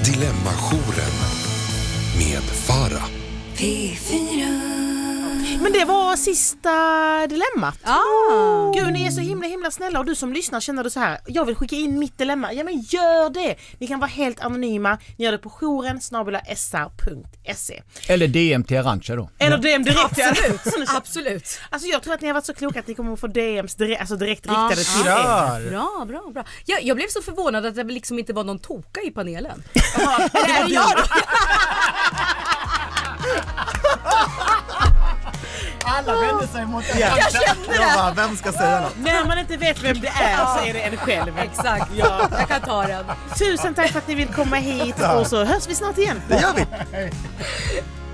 Dilemma-jouren med Farah. P4. Men det var sista dilemmat. Gud, ni är så himla snälla. Och du som lyssnar, känner du så här: jag vill skicka in mitt dilemma. Ja, men gör det. Ni kan vara helt anonyma. Ni gör det på jouren@sr.se. Eller DM till Arantxa då. Eller DM direkt. Absolut. Alltså jag tror att ni har varit så kloka att ni kommer att få DMs direkt riktade till er. Bra. Jag blev så förvånad att det liksom inte var någon toka i panelen. Alla vänder sig mot det. Jag kände det. Vem ska säga något? När man inte vet vem det är så är det en själv. Exakt, Ja. jag kan ta den. Tusen tack för att ni vill komma hit och så hörs vi snart igen. Det gör vi.